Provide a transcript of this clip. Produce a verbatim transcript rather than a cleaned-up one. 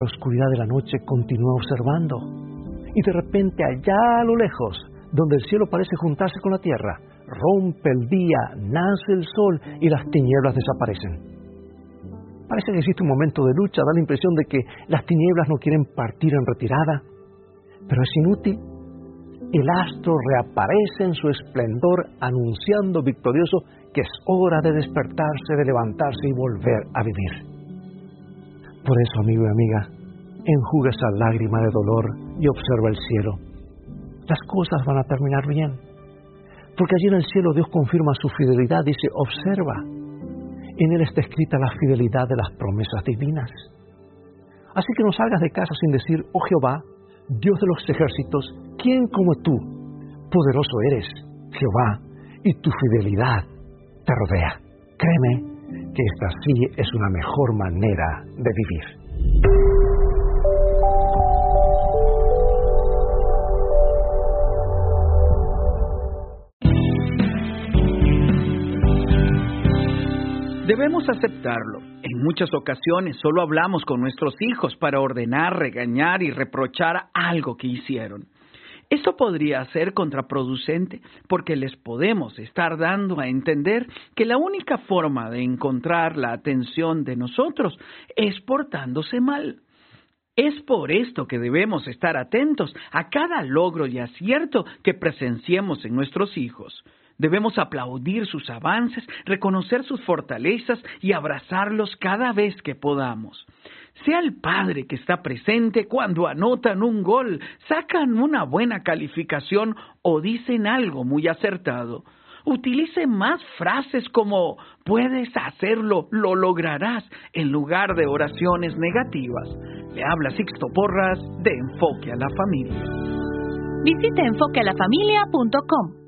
la oscuridad de la noche continúa observando. Y de repente allá a lo lejos, donde el cielo parece juntarse con la tierra, rompe el día, nace el sol y las tinieblas desaparecen. Parece que existe un momento de lucha, da la impresión de que las tinieblas no quieren partir en retirada, pero es inútil. El astro reaparece en su esplendor, anunciando victorioso que es hora de despertarse, de levantarse y volver a vivir. Por eso, amigo y amiga, enjuga esa lágrima de dolor y observa el cielo. Las cosas van a terminar bien, porque allí en el cielo Dios confirma su fidelidad, dice, observa, en Él está escrita la fidelidad de las promesas divinas. Así que no salgas de casa sin decir, oh Jehová, Dios de los ejércitos, ¿quién como tú? Poderoso eres, Jehová, y tu fidelidad te rodea. Créeme que esta sí es una mejor manera de vivir. Debemos aceptarlo. En muchas ocasiones solo hablamos con nuestros hijos para ordenar, regañar y reprochar algo que hicieron. Esto podría ser contraproducente porque les podemos estar dando a entender que la única forma de encontrar la atención de nosotros es portándose mal. Es por esto que debemos estar atentos a cada logro y acierto que presenciemos en nuestros hijos. Debemos aplaudir sus avances, reconocer sus fortalezas y abrazarlos cada vez que podamos. Sea el padre que está presente cuando anotan un gol, sacan una buena calificación o dicen algo muy acertado. Utilice más frases como puedes hacerlo, lo lograrás, en lugar de oraciones negativas. Le habla Sixto Porras de Enfoque a la Familia. Visite enfoque a la familia punto com.